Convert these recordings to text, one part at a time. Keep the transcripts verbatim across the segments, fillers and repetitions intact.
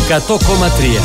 εκατό κόμμα τρία.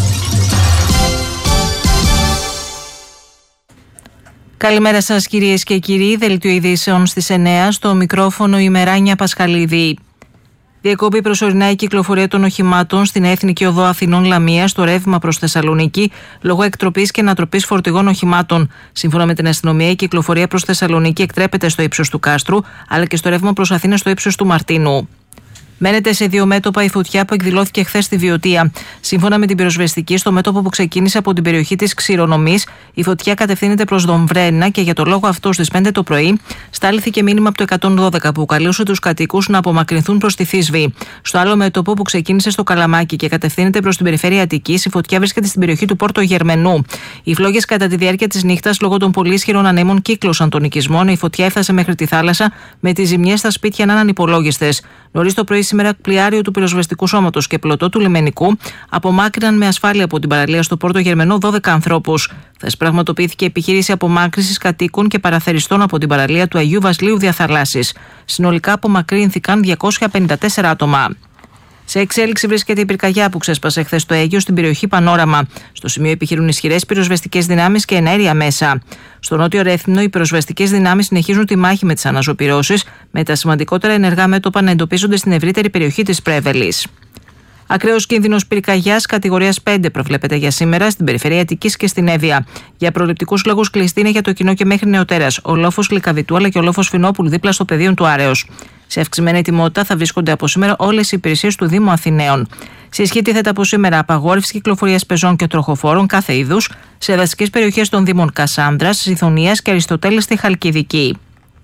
Καλημέρα σας κυρίες και κύριοι, δελτίο ειδήσεων στις εννέα, στο μικρόφωνο η Μεράνια Πασχαλίδη. Διακόπη προσωρινά η κυκλοφορία των οχημάτων στην Εθνική Οδό Αθηνών Λαμίας στο ρεύμα προς Θεσσαλονίκη λόγω εκτροπής και ανατροπής φορτηγών οχημάτων. Σύμφωνα με την αστυνομία, η κυκλοφορία προς Θεσσαλονίκη εκτρέπεται στο ύψος του Κάστρου, αλλά και στο ρεύμα προς Αθήνα στο ύψος του Μαρτίνου. Μένεται σε δύο μέτωπα η φωτιά που εκδηλώθηκε χθες στη Βιωτία. Σύμφωνα με την πυροσβεστική, στο μέτωπο που ξεκίνησε από την περιοχή της Ξηρονομής, η φωτιά κατευθύνεται προς Δομβρένα και για το λόγο αυτό στις πέντε το πρωί στάλθηκε μήνυμα από το εκατόν δώδεκα που καλούσε τους κατοικούς να απομακρυνθούν προς τη Θήσβη. Στο άλλο μέτωπο που ξεκίνησε στο Καλαμάκι και κατευθύνεται προς την περιφέρεια Αττικής, η φωτιά βρίσκεται στην περιοχή του Πόρτο Γερμενού. Οι φλόγες κατά τη διάρκεια της νύχτας λόγω των πολύ ισχυρών ανέμων κύκλωσαν τον οικισμό. Η φωτιά έφτασε μέχρι τη θάλασσα με τις ζημιές στα σπίτια να είναι ανυπολόγιστες. Νωρίς το πρωί σήμερα, πλοιάριο του πυροσβεστικού σώματος και πλωτό του λιμενικού απομάκρυναν με ασφάλεια από την παραλία στο Πόρτο Γερμενό δώδεκα ανθρώπους. Χθες πραγματοποιήθηκε επιχείρηση απομάκρυνσης κατοίκων και παραθεριστών από την παραλία του Αγίου Βασιλείου Διαθαλάσσης. Συνολικά απομακρύνθηκαν διακόσια πενήντα τέσσερα άτομα. Σε εξέλιξη βρίσκεται η πυρκαγιά που ξέσπασε χθες το Αίγυο στην περιοχή Πανόραμα. Στο σημείο επιχειρούν ισχυρές πυροσβεστικές δυνάμεις και εναέρια μέσα. Στο νότιο Ρέθυμνο, οι πυροσβεστικές δυνάμεις συνεχίζουν τη μάχη με τις αναζωπυρώσεις, με τα σημαντικότερα ενεργά μέτωπα να εντοπίζονται στην ευρύτερη περιοχή της Πρέβελης. Ακραίος κίνδυνος πυρκαγιάς κατηγορίας πέντε προβλέπεται για σήμερα στην περιφέρεια Αττικής και στην Εύβοια. Για προληπτικούς λόγους κλειστή είναι για το κοινό και μέχρι νεοτέρας ο λόφος Λυκαβητού αλλά και ο λόφος Φινόπουλου δίπλα στο πεδίο του Άρεως. Σε αυξημένη ετοιμότητα θα βρίσκονται από σήμερα όλες οι υπηρεσίες του Δήμου Αθηναίων. Σε ισχύ τίθεται από σήμερα απαγόρευση κυκλοφορίας πεζών και τροχοφόρων κάθε είδους σε δασικές περιοχές των Δήμων Κασάνδρας, Ζηθωνίας και Αριστοτέλη στη Χαλκιδική.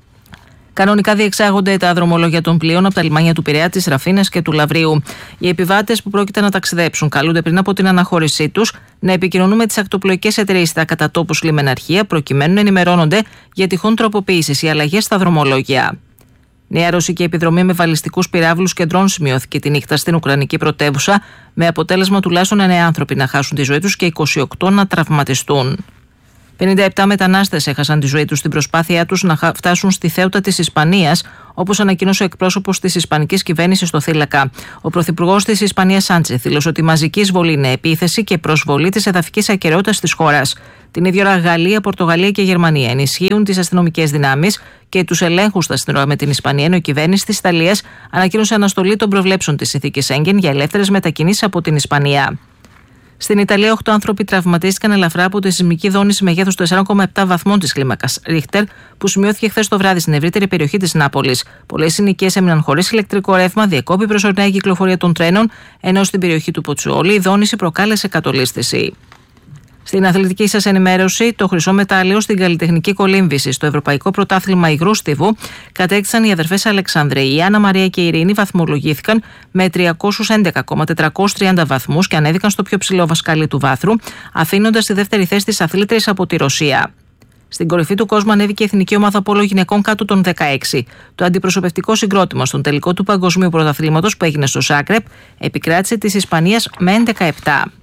Κανονικά διεξάγονται τα δρομολόγια των πλοίων από τα λιμάνια του Πειραιά, της Ραφίνας και του Λαβρίου. Οι επιβάτες που πρόκειται να ταξιδέψουν καλούνται πριν από την αναχώρησή τους να επικοινωνούν με τις ακτοπλοϊκές εταιρείες στα κατά τόπους λιμεναρχεία προκειμένου να ενημερώνονται για τυχόν τροποποίησεις ή αλλαγές στα δρομολόγια. Νέα ρωσική επιδρομή με βαλιστικούς πυράβλους και ντρόν σημειώθηκε τη νύχτα στην Ουκρανική πρωτεύουσα, με αποτέλεσμα τουλάχιστον εννέα άνθρωποι να χάσουν τη ζωή τους και είκοσι οκτώ να τραυματιστούν. πενήντα επτά μετανάστες έχασαν τη ζωή τους στην προσπάθειά τους να φτάσουν στη Θέουτα της Ισπανίας, όπως ανακοίνωσε ο εκπρόσωπος της Ισπανικής κυβέρνησης στο Θήλακα. Ο πρωθυπουργός της Ισπανίας, Σάντσεθ, δήλωσε ότι η μαζική εισβολή είναι επίθεση και προσβολή της εδαφικής ακεραιότητας της χώρας. Την ίδια ώρα, Γαλλία, Πορτογαλία και Γερμανία ενισχύουν τις αστυνομικές δυνάμεις και τους ελέγχους στα σύνορα με την Ισπανία, ενώ η κυβέρνηση της Ιταλίας ανακοίνωσε αναστολή των προβλέψεων της συνθήκης Σέγγεν για ελεύθερες μετακινήσεις από την Ισπανία. Στην Ιταλία, οκτώ άνθρωποι τραυματίστηκαν ελαφρά από τη σεισμική δόνηση μεγέθους τέσσερα κόμμα επτά βαθμών της κλίμακας Ρίχτερ, που σημειώθηκε χθες το βράδυ στην ευρύτερη περιοχή της Νάπολης. Πολλές συνοικίες έμειναν χωρίς ηλεκτρικό ρεύμα, διεκόπη προσωρινά η κυκλοφορία των τρένων, ενώ στην περιοχή του Ποτσουόλη η δόνηση προκάλεσε κατολίσθηση. Στην αθλητική σας ενημέρωση, το χρυσό μετάλλιο στην καλλιτεχνική κολύμβηση στο Ευρωπαϊκό Πρωτάθλημα Υγρού Στίβου κατέκτησαν οι αδερφές Αλεξανδρέη. Η Άννα Μαρία και η Ειρήνη βαθμολογήθηκαν με τριακόσιους έντεκα κόμμα τετρακόσιους τριάντα βαθμούς και ανέβηκαν στο πιο ψηλό βασκάλι του βάθρου, αφήνοντας τη δεύτερη θέση της αθλήτριας από τη Ρωσία. Στην κορυφή του κόσμου ανέβηκε η εθνική ομάδα πόλο γυναικών κάτω των δεκαέξι. Το αντιπροσωπευτικό συγκρότημα στον τελικό του Παγκοσμίου Πρωταθλήματος που έγινε στο Ζάγκρεπ επικράτησε της Ισπανίας με έντεκα επτά.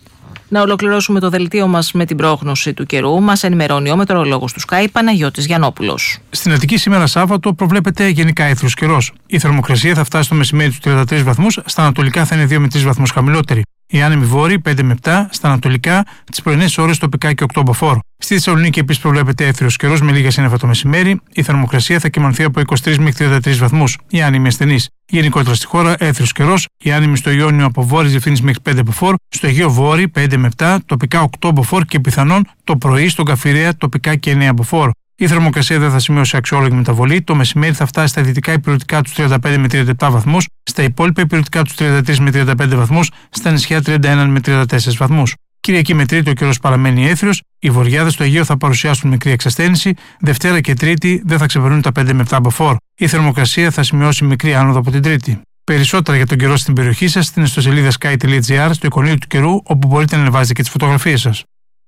Να ολοκληρώσουμε το δελτίο μας με την πρόγνωση του καιρού. Μας ενημερώνει ο μετεωρολόγος του Sky, Παναγιώτης Γιαννόπουλος. Στην Αττική σήμερα Σάββατο προβλέπεται γενικά αίθριος καιρός. Η θερμοκρασία θα φτάσει στο μεσημέρι τους τριάντα τρεις βαθμούς, στα ανατολικά θα είναι δύο με τρεις βαθμούς χαμηλότερη. Οι άνεμοι βόρειοι πέντε με επτά, στα ανατολικά τις πρωινές ώρες τοπικά και οκτώ μποφόρ. Στη Θεσσαλονίκη επίσης προβλέπεται αίθριος καιρός με λίγα σύννεφα το μεσημέρι. Η θερμοκρασία θα κυμανθεί από είκοσι τρεις μέχρι τριάντα τρεις βαθμούς. Οι άνεμοι ασθενείς. Γενικότερα στη χώρα αίθριος καιρός. Οι άνεμοι στο Ιόνιο από βόρειες διευθύνσεις μέχρι πέντε μποφόρ. Στο Αιγαίο βόρειοι πέντε με επτά, τοπικά οκτώ μποφόρ και πιθανόν το πρωί στον Καφιρέα τοπικά και εννέα μποφόρ. Η θερμοκρασία δεν θα σημειώσει αξιόλογη μεταβολή. Το μεσημέρι θα φτάσει στα δυτικά υπηρετικά τους τριάντα πέντε με τριάντα επτά βαθμούς, στα υπόλοιπα υπηρετικά τους τριάντα τρεις με τριάντα πέντε βαθμούς, στα νησιά τριάντα ένα με τριάντα τέσσερα βαθμούς. Κυριακή με Τρίτη ο καιρός παραμένει αίθριος. Οι βορειάδες στο Αιγαίο θα παρουσιάσουν μικρή εξασθένηση. Δευτέρα και Τρίτη δεν θα ξεπερνούν τα πέντε με επτά μποφόρ. Η θερμοκρασία θα σημειώσει μικρή άνοδο από την Τρίτη. Περισσότερα για τον καιρό στην περιοχή σας στην ιστοσελίδα sky τελεία gr, στο εικονίδιο του καιρού, όπου μπορείτε να ανεβάζετε και τις φωτογραφίες σας.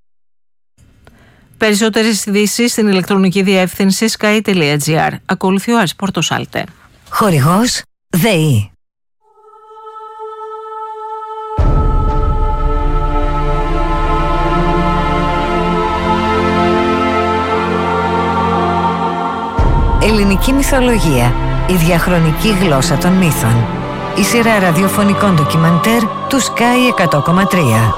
Περισσότερες ειδήσεις στην ηλεκτρονική διεύθυνση sky τελεία gr. Ακολουθεί ο Άρης Πορτοσάλτε. Χορηγός ΔΕΗ. Ελληνική μυθολογία. Η διαχρονική γλώσσα των μύθων. η σειρά ραδιοφωνικών ντοκιμαντέρ του Sky εκατό κόμμα τρία.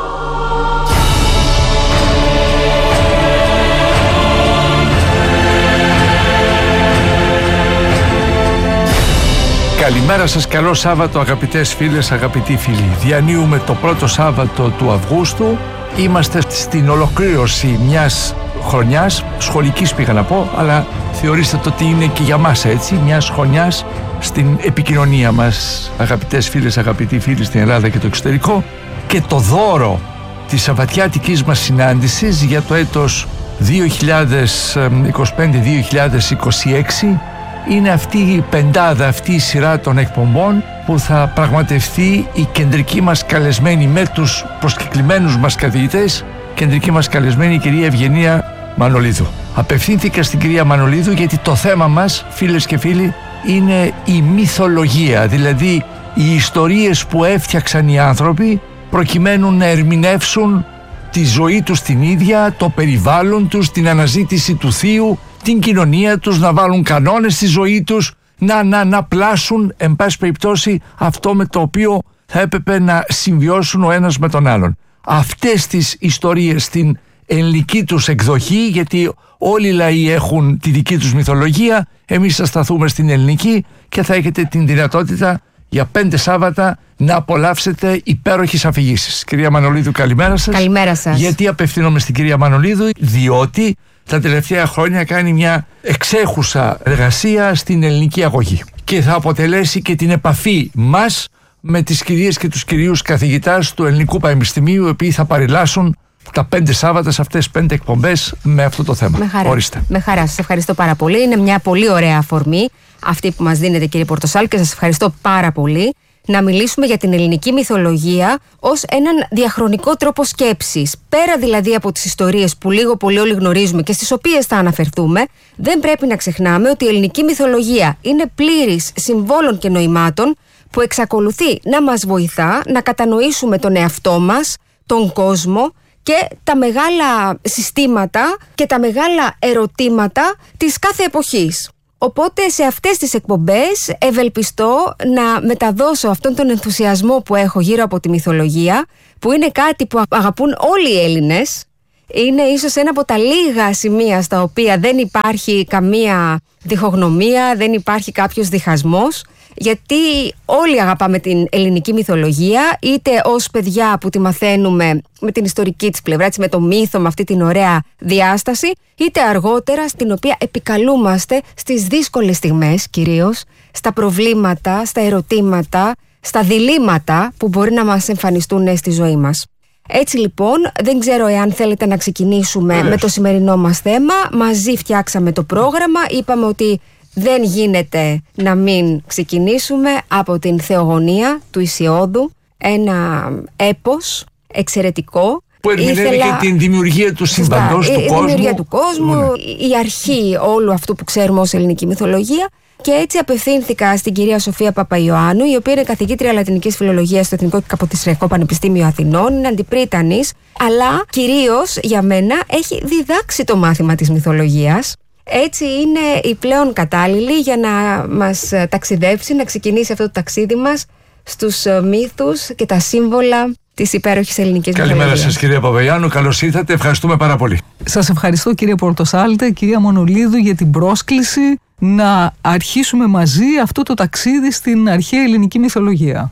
Καλημέρα σας, καλό Σάββατο αγαπητές φίλες, αγαπητοί φίλοι. Διανύουμε το πρώτο Σάββατο του Αυγούστου. Είμαστε στην ολοκλήρωση μιας χρονιάς, σχολικής πήγα να πω, αλλά θεωρήστε το ότι είναι και για μας έτσι, μιας χρονιάς στην επικοινωνία μας, αγαπητές φίλες, αγαπητοί φίλοι στην Ελλάδα και το εξωτερικό. Και το δώρο της σαββατιάτικης μας συνάντησης για το έτος δύο χιλιάδες είκοσι πέντε δύο χιλιάδες είκοσι έξι είναι αυτή η πεντάδα, αυτή η σειρά των εκπομπών που θα πραγματευτεί η κεντρική μας καλεσμένη με τους προσκεκλημένους μας καθηγητές, κεντρική μας καλεσμένη η κυρία Ευγενία Μανολίδου. Απευθύνθηκα στην κυρία Μανολίδου γιατί το θέμα μας, φίλες και φίλοι, είναι η μυθολογία, δηλαδή οι ιστορίες που έφτιαξαν οι άνθρωποι προκειμένου να ερμηνεύσουν τη ζωή τους την ίδια, το περιβάλλον τους, την αναζήτηση του θείου, την κοινωνία τους, να βάλουν κανόνες στη ζωή τους, να, να, να πλάσουν, εν πάση περιπτώσει, αυτό με το οποίο θα έπρεπε να συμβιώσουν ο ένας με τον άλλον. Αυτές τις ιστορίες στην ελληνική τους εκδοχή, γιατί όλοι οι λαοί έχουν τη δική τους μυθολογία, εμείς θα σταθούμε στην ελληνική και θα έχετε την δυνατότητα για πέντε Σάββατα να απολαύσετε υπέροχες αφηγήσεις. Κυρία Μανολίδου, καλημέρα σας. Καλημέρα σας. Γιατί απευθύνομαι στην κυρία Μανολίδου? Διότι τα τελευταία χρόνια κάνει μια εξέχουσα εργασία στην ελληνική αγωγή και θα αποτελέσει και την επαφή μας με τις κυρίες και τους κυρίους καθηγητάς του Ελληνικού Πανεπιστημίου, οι οποίοι θα παρελάσουν τα πέντε Σάββατα σε αυτές τις πέντε εκπομπές με αυτό το θέμα. Με χαρά. Ορίστε. Με χαρά. Σας ευχαριστώ πάρα πολύ. Είναι μια πολύ ωραία αφορμή αυτή που μας δίνετε, κύριε Πορτοσάλ, και σας ευχαριστώ πάρα πολύ να μιλήσουμε για την ελληνική μυθολογία ως έναν διαχρονικό τρόπο σκέψης. Πέρα δηλαδή από τις ιστορίες που λίγο πολύ όλοι γνωρίζουμε και στις οποίες θα αναφερθούμε, δεν πρέπει να ξεχνάμε ότι η ελληνική μυθολογία είναι πλήρης συμβόλων και νοημάτων που εξακολουθεί να μας βοηθά να κατανοήσουμε τον εαυτό μας, τον κόσμο και τα μεγάλα συστήματα και τα μεγάλα ερωτήματα της κάθε εποχής. Οπότε σε αυτές τις εκπομπές ευελπιστώ να μεταδώσω αυτόν τον ενθουσιασμό που έχω γύρω από τη μυθολογία, που είναι κάτι που αγαπούν όλοι οι Έλληνες. Είναι ίσως ένα από τα λίγα σημεία στα οποία δεν υπάρχει καμία διχογνωμία, δεν υπάρχει κάποιος διχασμός, γιατί όλοι αγαπάμε την ελληνική μυθολογία, είτε ως παιδιά που τη μαθαίνουμε με την ιστορική της πλευρά, με το μύθο, με αυτή την ωραία διάσταση, είτε αργότερα στην οποία επικαλούμαστε στις δύσκολες στιγμές, κυρίως στα προβλήματα, στα ερωτήματα, στα διλήμματα που μπορεί να μας εμφανιστούν στη ζωή μας. Έτσι λοιπόν, δεν ξέρω εάν θέλετε να ξεκινήσουμε με το σημερινό μας θέμα. Μαζί φτιάξαμε το πρόγραμμα, είπαμε ότι δεν γίνεται να μην ξεκινήσουμε από την Θεογονία του Ησιόδου, ένα έπος εξαιρετικό. Που ερμηνεύει Ήθελα... και την δημιουργία του σύμπαντος, του η, κόσμου. Η δημιουργία του κόσμου, ναι. Η αρχή όλου αυτού που ξέρουμε ως ελληνική μυθολογία. Και έτσι απευθύνθηκα στην κυρία Σοφία Παπαϊωάννου, η οποία είναι καθηγήτρια Λατινικής Φιλολογίας στο Εθνικό και Καποδιστριακό Πανεπιστήμιο Αθηνών, είναι αντιπρίτανης, αλλά κυρίως για μένα έχει διδάξει το μάθημα της μυθολογίας. Έτσι είναι η πλέον κατάλληλη για να μας ταξιδέψει, να ξεκινήσει αυτό το ταξίδι μας στους μύθους και τα σύμβολα της υπέροχης ελληνικής μυθολογίας. Καλημέρα σας, κυρία Παπαϊωάννου, καλώς ήρθατε, ευχαριστούμε πάρα πολύ. Σας ευχαριστώ, κύριε Πορτοσάλτε, κυρία Μανολίδου, για την πρόσκληση να αρχίσουμε μαζί αυτό το ταξίδι στην αρχαία ελληνική μυθολογία.